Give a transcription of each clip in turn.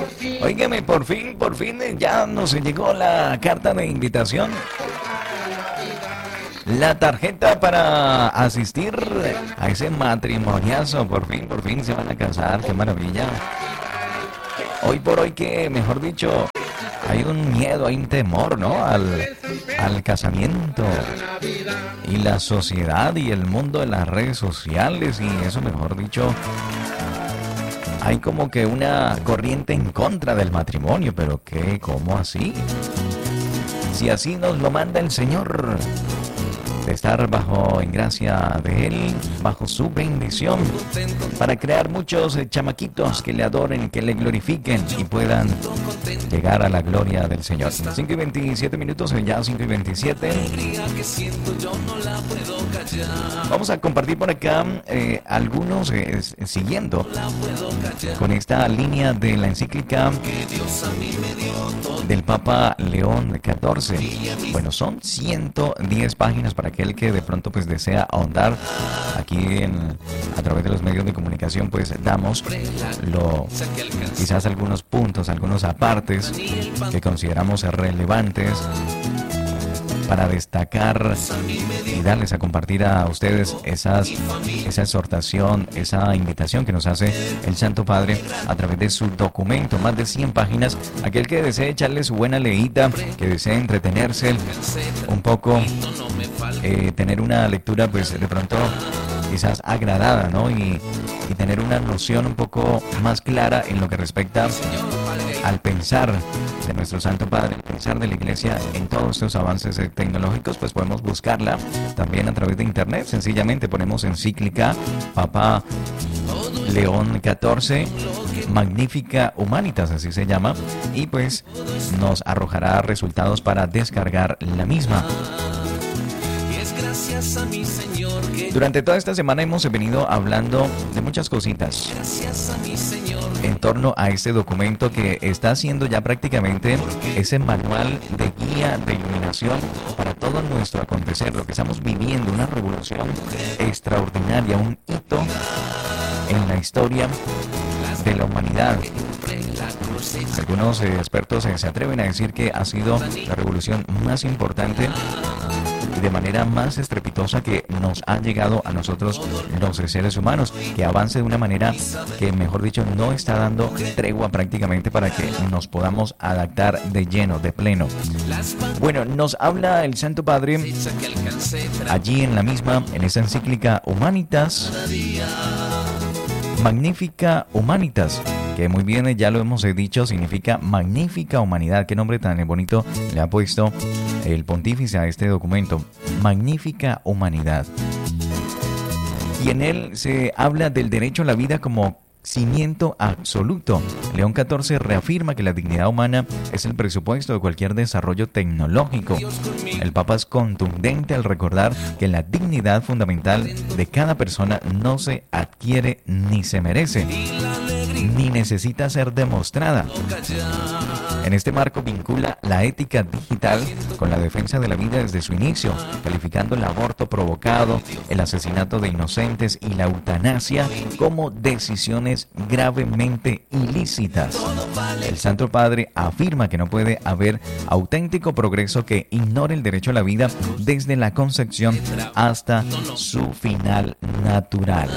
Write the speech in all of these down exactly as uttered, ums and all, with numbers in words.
Óigame, por fin, por fin ya nos llegó la carta de invitación. La tarjeta para asistir a ese matrimoniazo. Por fin, por fin se van a casar. ¡Qué maravilla! Hoy por hoy, que mejor dicho, hay un miedo, hay un temor, ¿no? Al, al casamiento. Y la sociedad y el mundo de las redes sociales y eso, mejor dicho, hay como que una corriente en contra del matrimonio. ¿Pero qué? ¿Cómo así? Si así nos lo manda el Señor, de estar bajo, en gracia de Él, bajo su bendición, para crear muchos eh, chamaquitos que le adoren, que le glorifiquen y puedan llegar a la gloria del Señor. cinco y veintisiete minutos, ya cinco y veintisiete. Vamos a compartir por acá eh, algunos, eh, siguiendo con esta línea de la encíclica del Papa León catorce. Bueno, son ciento diez páginas para aquel que de pronto pues desea ahondar. Aquí en, a través de los medios de comunicación pues damos lo, quizás algunos puntos, algunos apartes que consideramos relevantes para destacar y darles a compartir a ustedes esas, esa exhortación, esa invitación que nos hace el Santo Padre a través de su documento, más de cien páginas. Aquel que desee echarle su buena leída, que desee entretenerse un poco, eh, tener una lectura pues de pronto quizás agradada, ¿no? Y, y tener una noción un poco más clara en lo que respecta al pensar de nuestro Santo Padre, al pensar de la Iglesia en todos estos avances tecnológicos, pues podemos buscarla también a través de internet. Sencillamente ponemos encíclica Papa León catorce, Magnificat Humanitas, así se llama, y pues nos arrojará resultados para descargar la misma. Durante toda esta semana hemos venido hablando de muchas cositas en torno a este documento que está siendo ya prácticamente ese manual de guía de iluminación para todo nuestro acontecer, lo que estamos viviendo, una revolución extraordinaria, un hito en la historia de la humanidad. Algunos eh, expertos eh, se atreven a decir que ha sido la revolución más importante y de manera más estrepitosa que nos ha llegado a nosotros los seres humanos, que avance de una manera que, mejor dicho, no está dando tregua prácticamente para que nos podamos adaptar de lleno, de pleno. Bueno, nos habla el Santo Padre allí en la misma, en esa encíclica Humanitas, Magnificat Humanitas, que muy bien, ya lo hemos dicho, significa magnífica humanidad. Qué nombre tan bonito le ha puesto el pontífice a este documento, Magnífica Humanidad. Y en él se habla del derecho a la vida como cimiento absoluto. León catorce reafirma que la dignidad humana es el presupuesto de cualquier desarrollo tecnológico. El Papa es contundente al recordar que la dignidad fundamental de cada persona no se adquiere ni se merece, ni necesita ser demostrada. En este marco vincula la ética digital con la defensa de la vida desde su inicio, calificando el aborto provocado, el asesinato de inocentes y la eutanasia como decisiones gravemente ilícitas. El Santo Padre afirma que no puede haber auténtico progreso que ignore el derecho a la vida desde la concepción hasta su final natural.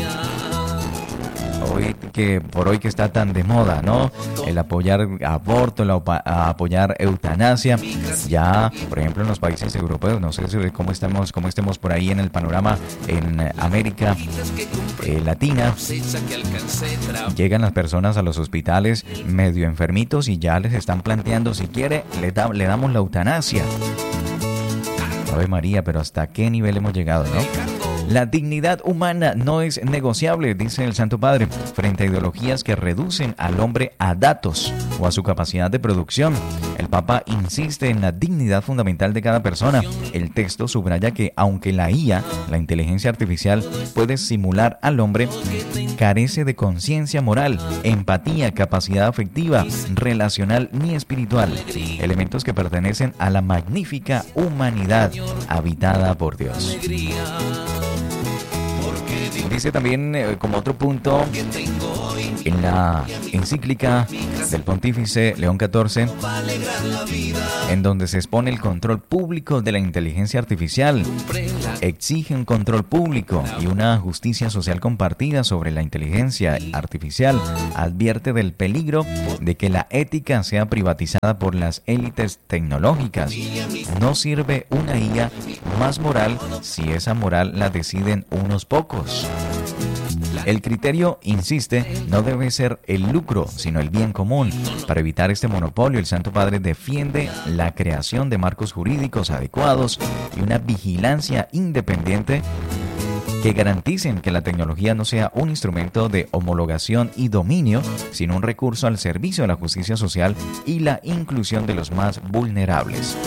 Hoy que por hoy que está tan de moda, ¿no? El apoyar aborto, el apoyar eutanasia. Ya, por ejemplo, en los países europeos, no sé cómo estamos, cómo estemos por ahí en el panorama en América eh, Latina. Llegan las personas a los hospitales medio enfermitos y ya les están planteando, si quiere, le, da, le damos la eutanasia. Ave María, pero ¿hasta qué nivel hemos llegado, no? La dignidad humana no es negociable, dice el Santo Padre, frente a ideologías que reducen al hombre a datos o a su capacidad de producción. El Papa insiste en la dignidad fundamental de cada persona. El texto subraya que, aunque la I A, la inteligencia artificial, puede simular al hombre, carece de conciencia moral, empatía, capacidad afectiva, relacional ni espiritual, elementos que pertenecen a la magnífica humanidad habitada por Dios. Dice también, eh, como otro punto, En la encíclica del Pontífice León catorce, en donde se expone el control público de la inteligencia artificial, exige un control público y una justicia social compartida sobre la inteligencia artificial, advierte del peligro de que la ética sea privatizada por las élites tecnológicas. No sirve una I A más moral si esa moral la deciden unos pocos. El criterio, insiste, no debe ser el lucro, sino el bien común. Para evitar este monopolio, el Santo Padre defiende la creación de marcos jurídicos adecuados y una vigilancia independiente que garanticen que la tecnología no sea un instrumento de homologación y dominio, sino un recurso al servicio de la justicia social y la inclusión de los más vulnerables.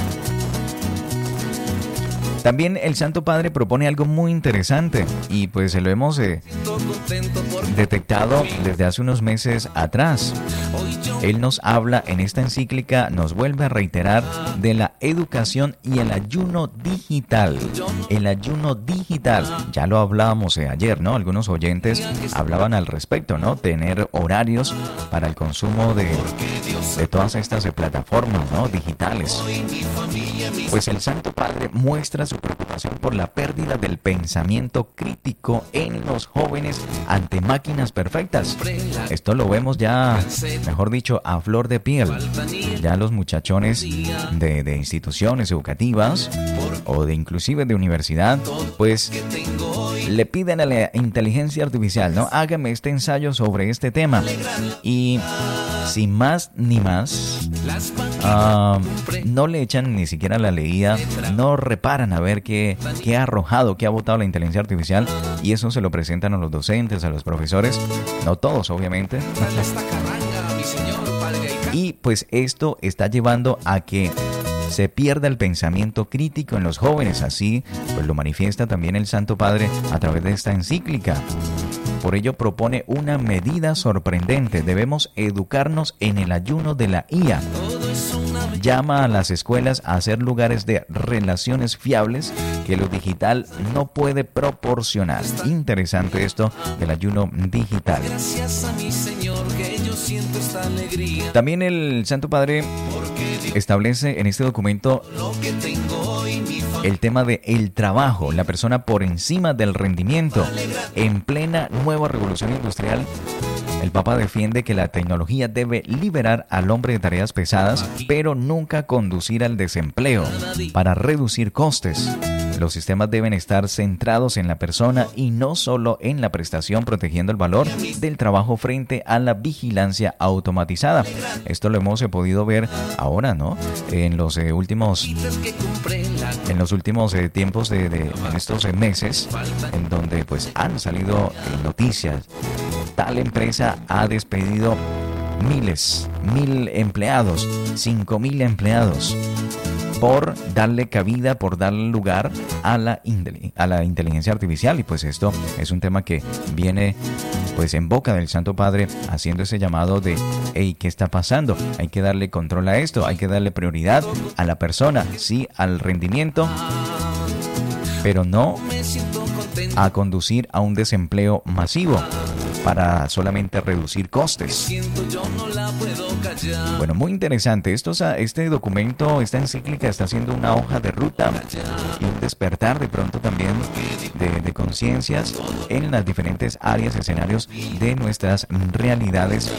También el Santo Padre propone algo muy interesante y pues lo hemos eh, detectado desde hace unos meses atrás. Él nos habla en esta encíclica, nos vuelve a reiterar de la educación y el ayuno digital. El ayuno digital, ya lo hablábamos eh, ayer, ¿no? Algunos oyentes hablaban al respecto, ¿no? Tener horarios para el consumo de, de todas estas eh, plataformas, ¿no? Digitales. Pues el Santo Padre muestra su preocupación por la pérdida del pensamiento crítico en los jóvenes ante máquinas perfectas. Esto lo vemos ya, mejor dicho, a flor de piel. Ya los muchachones de, de instituciones educativas o de inclusive de universidad, pues le piden a la inteligencia artificial, ¿no? Hágame este ensayo sobre este tema. Y sin más ni más, uh, no le echan ni siquiera la leída, no reparan a ver qué, qué ha arrojado, qué ha botado la inteligencia artificial, y eso se lo presentan a los docentes, a los profesores, no todos obviamente. Y pues esto está llevando a que se pierda el pensamiento crítico en los jóvenes. Así pues lo manifiesta también el Santo Padre a través de esta encíclica. Por ello propone una medida sorprendente: debemos educarnos en el ayuno de la I A. Llama a las escuelas a ser lugares de relaciones fiables que lo digital no puede proporcionar. Interesante esto del ayuno digital. También el Santo Padre establece en este documento el tema de el trabajo, la persona por encima del rendimiento. En plena nueva revolución industrial, el Papa defiende que la tecnología debe liberar al hombre de tareas pesadas, pero nunca conducir al desempleo. Para reducir costes, los sistemas deben estar centrados en la persona y no solo en la prestación, protegiendo el valor del trabajo frente a la vigilancia automatizada. Esto lo hemos eh, podido ver ahora, ¿no? En los eh, últimos, en los últimos eh, tiempos de, de en estos eh, meses, en donde pues han salido eh, noticias. Tal empresa ha despedido miles, mil empleados, cinco mil empleados, por darle cabida, por darle lugar a la, a la inteligencia artificial. Y pues esto es un tema que viene pues en boca del Santo Padre, haciendo ese llamado de hey, ¿qué está pasando? Hay que darle control a esto, hay que darle prioridad a la persona, sí, al rendimiento, pero no a conducir a un desempleo masivo para solamente reducir costes. Bueno, muy interesante. Esto, este documento, esta encíclica está haciendo una hoja de ruta y un despertar de pronto también de, de conciencias en las diferentes áreas, escenarios de nuestras realidades.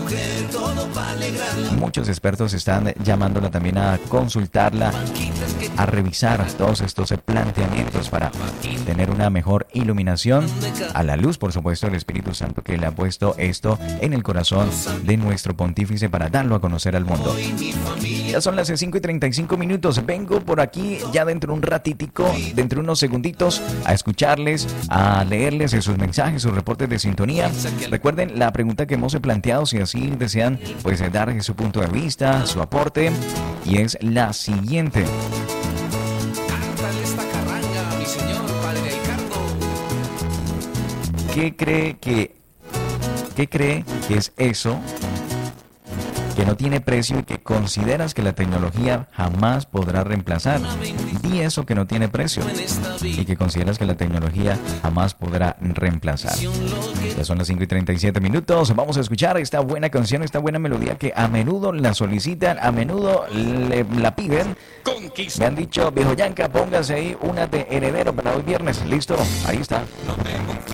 Muchos expertos están llamándola también a consultarla, a revisar todos estos planteamientos para tener una mejor iluminación a la luz, por supuesto, del Espíritu Santo, que le ha puesto esto en el corazón de nuestro pontífice para darlo a conocer al mundo. Ya son las cinco y treinta y cinco minutos. Vengo por aquí ya dentro de un ratitico, dentro de unos segunditos, a escucharles, a leerles sus mensajes, sus reportes de sintonía. Recuerden la pregunta que hemos planteado, si así desean pues dar su punto de vista, su aporte, y es la siguiente. ¿Qué cree que, qué cree que es eso que no tiene precio y que consideras que la tecnología jamás podrá reemplazar? Di eso que no tiene precio y que consideras que la tecnología jamás podrá reemplazar. Ya son las cinco y treinta y siete minutos. Vamos a escuchar esta buena canción, esta buena melodía que a menudo la solicitan, a menudo le, la piden. Me han dicho, viejo Yanka, póngase ahí una de Heredero para hoy viernes. Listo, ahí está.